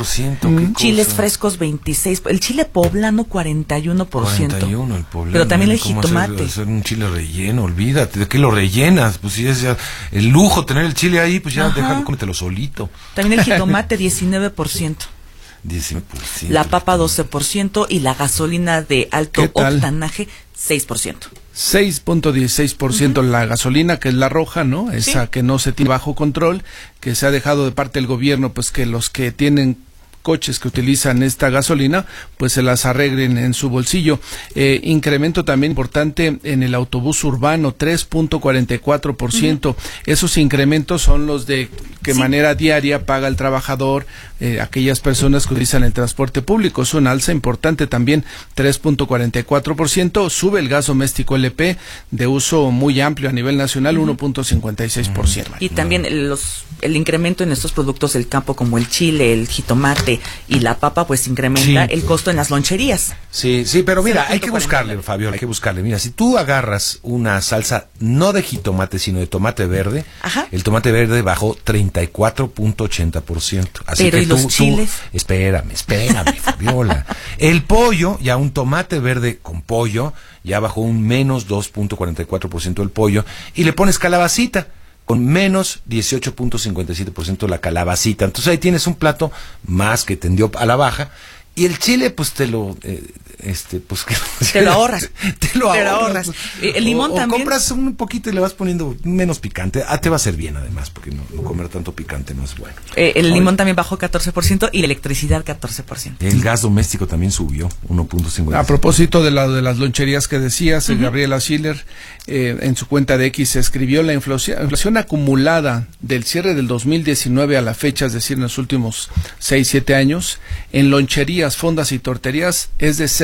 26%. Chiles frescos 26%. El chile poblano 41%. 41 el poblano. Pero también el ¿Cómo jitomate. hacer un chile relleno? Olvídate, ¿de qué lo rellenas? Pues si es ya el lujo tener el chile ahí, pues ya déjalo, cómetelo solito. También el jitomate 19%. 19%. La papa 12% y la gasolina de alto octanaje 6%. 6.16% la gasolina, que es la roja, ¿no? Esa que no se tiene bajo control, que se ha dejado de parte del gobierno, pues que los que tienen coches que utilizan esta gasolina, pues se las arreglen en su bolsillo. Incremento también importante en el autobús urbano, 3.44%. Esos incrementos son los de que manera diaria paga el trabajador, aquellas personas que utilizan el transporte público. Es una alza importante también, 3.44%. Sube el gas doméstico LP de uso muy amplio a nivel nacional, 1.56%. Y también el incremento en estos productos del campo como el chile, el jitomate y la papa, pues incrementa el costo en las loncherías. Sí, pero mira, hay que buscarle, Fabiola, hay que buscarle. Mira, si tú agarras una salsa no de jitomate, sino de tomate verde, el tomate verde bajó 34.80%. Así pero que ¿y los chiles? Espérame, Fabiola. El pollo, ya un tomate verde con pollo, ya bajó un menos 2.44% el pollo, y le pones calabacita, con menos 18.57% la calabacita. Entonces ahí tienes un plato más que tendió a la baja. Y el chile, pues te lo ahorras. Te lo ahorras. El limón también. O compras un poquito y le vas poniendo menos picante. Te va a hacer bien además, porque no comer tanto picante no es bueno. El limón también bajó 14% y la electricidad 14%. El gas doméstico también subió 1.50. A propósito de las loncherías que decías, Gabriela Schiller, en su cuenta de X escribió: la inflación acumulada del cierre del 2019 a la fecha, es decir, en los últimos 6-7 años, en loncherías, fondas y torterías es de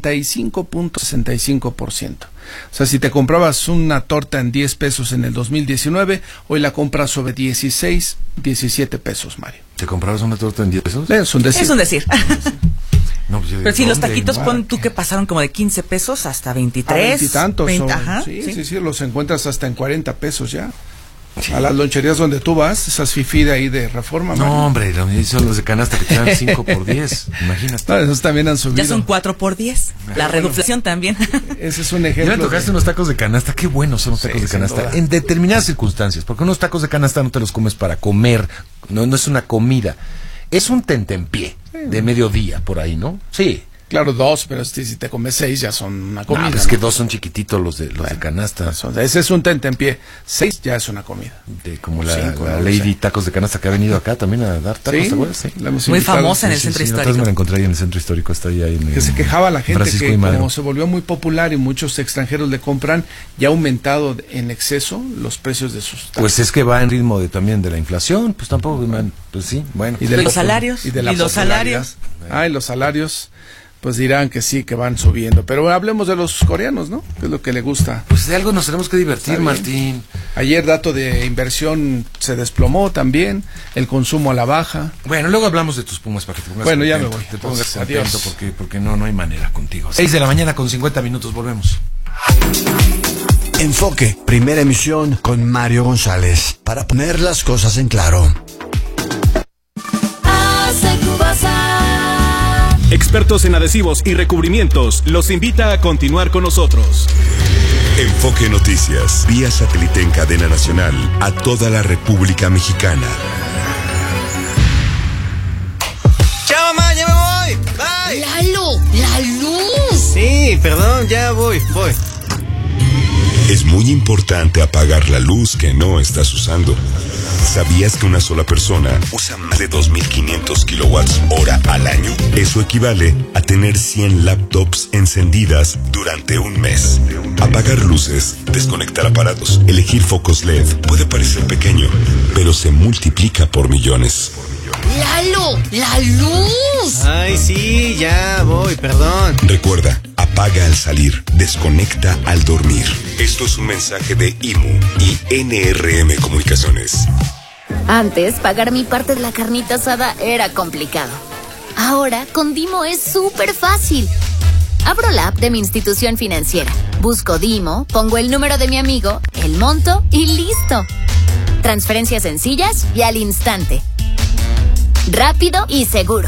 65.65%. O sea, si te comprabas una torta en 10 pesos en el 2019, hoy la compras sobre 16, 17 pesos, Mario. ¿Te comprabas una torta en 10 pesos? Es un decir. Es un decir. No, pues pero si los taquitos pon tú que pasaron como de 15 pesos hasta 23. 20 y tantos. 20, sí, los encuentras hasta en 40 pesos ya. Sí. A las loncherías donde tú vas, esas fifí de ahí de Reforma. No, Mario. hombre, son los de canasta que te dan 5 por 10, imagínate. No, esos también han subido. Ya son 4 por 10. La reducción también. Ese es un ejemplo. Ya me tocaste unos tacos de canasta, qué buenos son los tacos de canasta. En determinadas circunstancias, porque unos tacos de canasta no te los comes para comer, no es una comida. Es un tentempié de mediodía por ahí, ¿no? Sí. Claro, 2, pero si te comes 6 ya son una comida. No, es que 2 son chiquititos los de canasta. Ese es un tentempié. 6 ya es una comida. Como la Lady Tacos de Canasta que ha venido acá también a dar tacos, ¿te acuerdas? Sí. Muy famosa en el centro histórico. Me la encontré ahí en el centro histórico, está ahí en que se quejaba la gente Francisco que como se volvió muy popular y muchos extranjeros le compran, ya ha aumentado en exceso los precios de sus tacos. Pues es que va en ritmo también de la inflación, pues tampoco, pues sí, bueno. Y de los salarios. Y los salarios. Y los salarios. Pues dirán que sí, que van subiendo. Pero hablemos de los coreanos, ¿no? Que es lo que le gusta. Pues de algo nos tenemos que divertir, Martín. Ayer dato de inversión se desplomó también, el consumo a la baja. Bueno, luego hablamos de tus Pumas para que te pongas contento. Ya me voy. Te pongas contento porque no hay manera contigo. 6 de la mañana con 50 minutos, volvemos. Enfoque, primera emisión con Mario González. Para poner las cosas en claro. Expertos en adhesivos y recubrimientos los invita a continuar con nosotros. Enfoque Noticias, vía satélite en cadena nacional a toda la República Mexicana. ¡Chao, mamá! ¡Ya me voy! ¡Bye! ¡Lalo! ¡La luz! Sí, perdón, ya voy. Es muy importante apagar la luz que no estás usando. ¿Sabías que una sola persona usa más de 2.500 kilowatts hora al año? Eso equivale a tener 100 laptops encendidas durante un mes. Apagar luces, desconectar aparatos, elegir focos LED puede parecer pequeño, pero se multiplica por millones. ¡Lalo! ¡La luz! Ay, sí, ya voy, perdón. Recuerda, apaga al salir, desconecta al dormir. Esto es un mensaje de IMU y NRM Comunicaciones. Antes, pagar mi parte de la carnita asada era complicado. Ahora, con Dimo es súper fácil. Abro la app de mi institución financiera, busco Dimo, pongo el número de mi amigo, el monto y listo. Transferencias sencillas y al instante. Rápido y seguro.